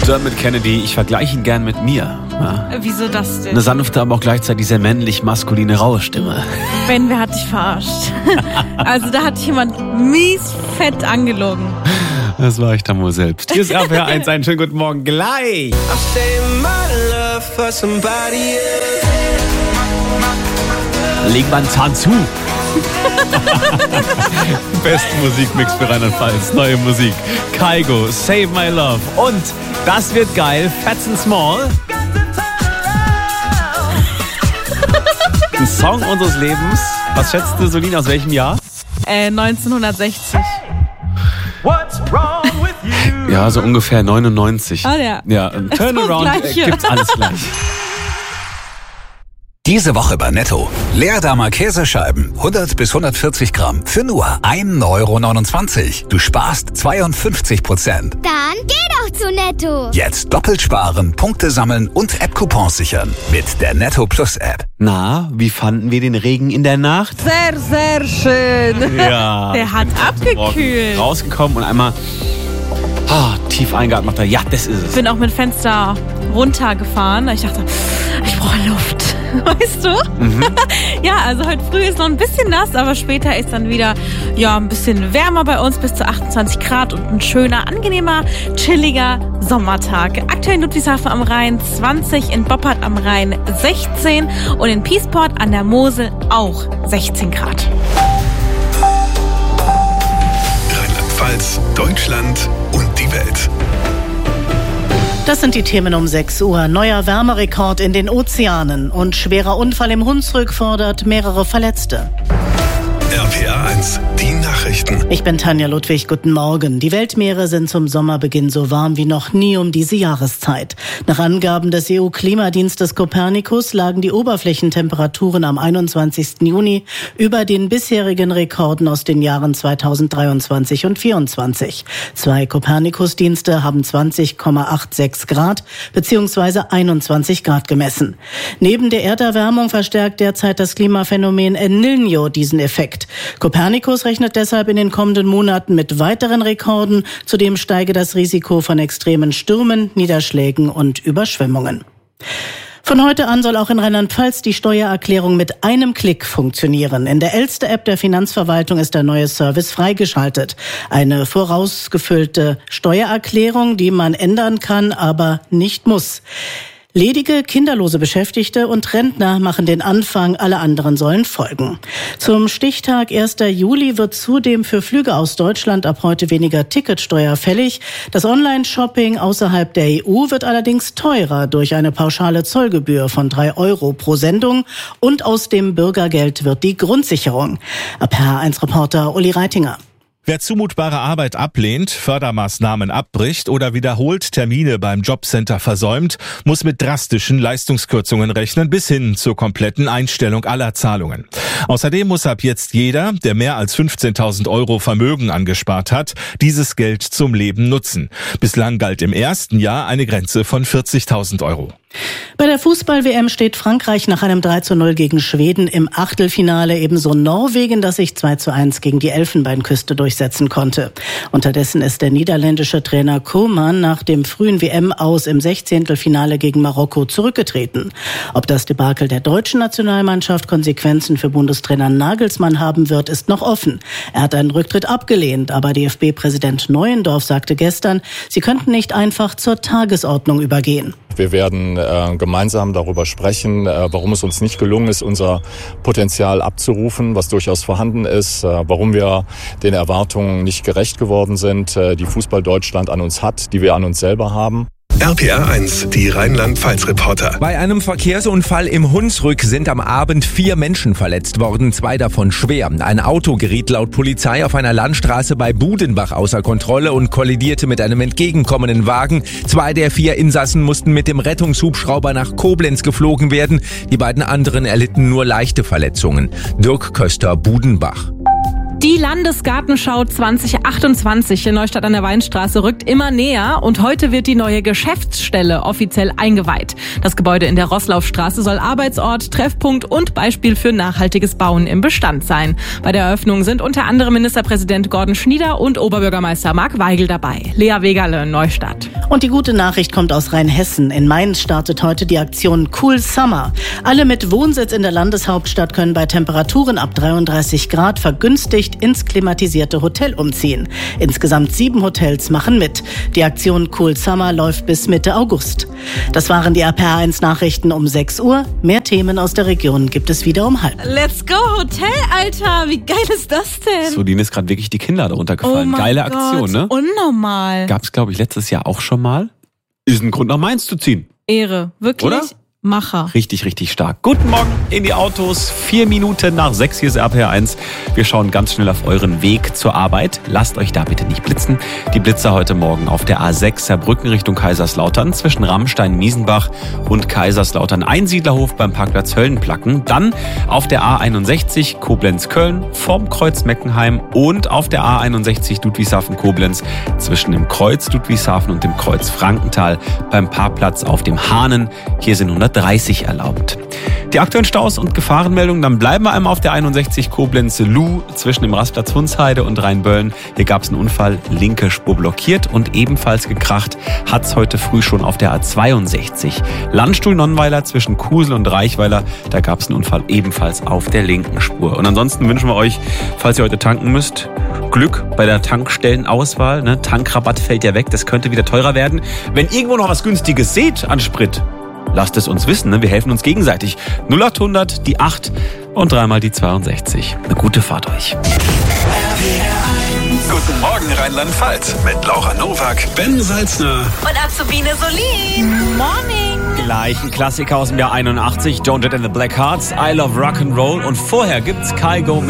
Dermot Kennedy, ich vergleiche ihn gern mit mir. Ja. Wieso das denn? Eine sanfte, aber auch gleichzeitig sehr männlich-maskuline, raue Stimme. Ben, wer hat dich verarscht? Also da hat jemand mies fett angelogen. Das war ich dann wohl selbst. Hier ist RPR 1, einen schönen guten Morgen. Gleich! Leg mal einen Zahn zu. Besten Musikmix für Rheinland-Pfalz. Neue Musik. Kygo, Save My Love. Und das wird geil. Fats and Small. Ein Song unseres Lebens. Was schätzt du, Solin, aus welchem Jahr? 1960. Ja, so ungefähr 99. Ah, ja. Ja, Turnaround gibt's alles gleich. Diese Woche bei Netto. Leerdammer Käsescheiben, 100 bis 140 Gramm für nur 1,29 €. Du sparst 52%. Dann geh doch zu Netto. Jetzt doppelt sparen, Punkte sammeln und App-Coupons sichern mit der Netto Plus App. Na, wie fanden wir den Regen in der Nacht? Sehr, sehr schön. Ja. Der hat abgekühlt. Rausgekommen und einmal tief eingeatmet. Ja, das ist es. Ich bin auch mit Fenster runtergefahren. Ich dachte, ich brauche Luft. Weißt du? Mhm. Ja, also heute früh ist noch ein bisschen nass, aber später ist dann wieder ein bisschen wärmer bei uns, bis zu 28 Grad und ein schöner, angenehmer, chilliger Sommertag. Aktuell in Ludwigshafen am Rhein 20, in Boppard am Rhein 16 und in Piesport an der Mosel auch 16 Grad. Rheinland-Pfalz, Deutschland und die Welt. Das sind die Themen um 6 Uhr. Neuer Wärmerekord in den Ozeanen und schwerer Unfall im Hunsrück fordert mehrere Verletzte. RPR 1, die Nachrichten. Ich bin Tanja Ludwig, guten Morgen. Die Weltmeere sind zum Sommerbeginn so warm wie noch nie um diese Jahreszeit. Nach Angaben des EU-Klimadienstes Copernicus lagen die Oberflächentemperaturen am 21. Juni über den bisherigen Rekorden aus den Jahren 2023 und 2024. 2 Copernicus-Dienste haben 20,86 Grad bzw. 21 Grad gemessen. Neben der Erderwärmung verstärkt derzeit das Klimaphänomen El Niño diesen Effekt. Copernicus rechnet deshalb in den kommenden Monaten mit weiteren Rekorden. Zudem steige das Risiko von extremen Stürmen, Niederschlägen und Überschwemmungen. Von heute an soll auch in Rheinland-Pfalz die Steuererklärung mit einem Klick funktionieren. In der Elster-App der Finanzverwaltung ist der neue Service freigeschaltet. Eine vorausgefüllte Steuererklärung, die man ändern kann, aber nicht muss. Ledige, kinderlose Beschäftigte und Rentner machen den Anfang, alle anderen sollen folgen. Zum Stichtag 1. Juli wird zudem für Flüge aus Deutschland ab heute weniger Ticketsteuer fällig. Das Online-Shopping außerhalb der EU wird allerdings teurer durch eine pauschale Zollgebühr von 3 € pro Sendung und aus dem Bürgergeld wird die Grundsicherung. RPR1-Reporter Uli Reitinger. Wer zumutbare Arbeit ablehnt, Fördermaßnahmen abbricht oder wiederholt Termine beim Jobcenter versäumt, muss mit drastischen Leistungskürzungen rechnen bis hin zur kompletten Einstellung aller Zahlungen. Außerdem muss ab jetzt jeder, der mehr als 15.000 € Vermögen angespart hat, dieses Geld zum Leben nutzen. Bislang galt im ersten Jahr eine Grenze von 40.000 €. Bei der Fußball-WM steht Frankreich nach einem 3:0 gegen Schweden im Achtelfinale, ebenso Norwegen, das sich 2:1 gegen die Elfenbeinküste durchsetzen konnte. Unterdessen ist der niederländische Trainer Koeman nach dem frühen WM-Aus im 16. gegen Marokko zurückgetreten. Ob das Debakel der deutschen Nationalmannschaft Konsequenzen für Bundestrainer Nagelsmann haben wird, ist noch offen. Er hat einen Rücktritt abgelehnt, aber DFB-Präsident Neuendorf sagte gestern, sie könnten nicht einfach zur Tagesordnung übergehen. Wir werden gemeinsam darüber sprechen, warum es uns nicht gelungen ist, unser Potenzial abzurufen, was durchaus vorhanden ist, warum wir den Erwartungen nicht gerecht geworden sind, die Fußball Deutschland an uns hat, die wir an uns selber haben. RPR 1, die Rheinland-Pfalz-Reporter. Bei einem Verkehrsunfall im Hunsrück sind am Abend 4 Menschen verletzt worden, 2 davon schwer. Ein Auto geriet laut Polizei auf einer Landstraße bei Budenbach außer Kontrolle und kollidierte mit einem entgegenkommenden Wagen. 2 der 4 Insassen mussten mit dem Rettungshubschrauber nach Koblenz geflogen werden. Die beiden anderen erlitten nur leichte Verletzungen. Dirk Köster, Budenbach. Die Landesgartenschau 2028 in Neustadt an der Weinstraße rückt immer näher und heute wird die neue Geschäftsstelle offiziell eingeweiht. Das Gebäude in der Rosslaufstraße soll Arbeitsort, Treffpunkt und Beispiel für nachhaltiges Bauen im Bestand sein. Bei der Eröffnung sind unter anderem Ministerpräsident Gordon Schnieder und Oberbürgermeister Marc Weigel dabei. Lea Wegerle, Neustadt. Und die gute Nachricht kommt aus Rheinhessen. In Mainz startet heute die Aktion Cool Summer. Alle mit Wohnsitz in der Landeshauptstadt können bei Temperaturen ab 33 Grad vergünstigt ins klimatisierte Hotel umziehen. Insgesamt 7 Hotels machen mit. Die Aktion Cool Summer läuft bis Mitte August. Das waren die RPR1 Nachrichten um 6 Uhr. Mehr Themen aus der Region gibt es wieder um 12:30. Let's go Hotel, Alter. Wie geil ist das denn? So, denen ist gerade wirklich die Kinder darunter gefallen. Oh Geile Gott, Aktion, ne? Unnormal. Gab's, glaube ich, letztes Jahr auch schon mal. Ist ein Grund, nach Mainz zu ziehen. Ehre. Wirklich? Oder? Macher. Richtig, richtig stark. Guten Morgen in die Autos. 4 Minuten nach 6. Hier ist RPR1. Wir schauen ganz schnell auf euren Weg zur Arbeit. Lasst euch da bitte nicht blitzen. Die Blitzer heute Morgen auf der A6 Saarbrücken Richtung Kaiserslautern zwischen Rammstein, Miesenbach und Kaiserslautern. Einsiedlerhof beim Parkplatz Höllenplacken. Dann auf der A61 Koblenz-Köln vorm Kreuz Meckenheim und auf der A61 Ludwigshafen-Koblenz zwischen dem Kreuz Ludwigshafen und dem Kreuz Frankenthal beim Parkplatz auf dem Hahnen. Hier sind 130 erlaubt. Die aktuellen Staus und Gefahrenmeldungen, dann bleiben wir einmal auf der 61 Koblenz-Luh zwischen dem Rastplatz Hunsheide und Rheinböllen. Hier gab es einen Unfall, linke Spur blockiert und ebenfalls gekracht hat es heute früh schon auf der A62. Landstuhl-Nonnweiler zwischen Kusel und Reichweiler, da gab es einen Unfall ebenfalls auf der linken Spur. Und ansonsten wünschen wir euch, falls ihr heute tanken müsst, Glück bei der Tankstellenauswahl. Ne? Tankrabatt fällt ja weg, das könnte wieder teurer werden. Wenn irgendwo noch was Günstiges seht an Sprit, lasst es uns wissen, ne? Wir helfen uns gegenseitig. 0800 die 8 und 3 die 62. Eine gute Fahrt euch. Guten Morgen Rheinland-Pfalz mit Laura Nowak, Ben Salzner Und Azubine Solin. Morning. Gleich ein Klassiker aus dem Jahr 81, Joan Jett and the Blackhearts, I Love Rock'n'Roll. Und vorher gibt's Kygo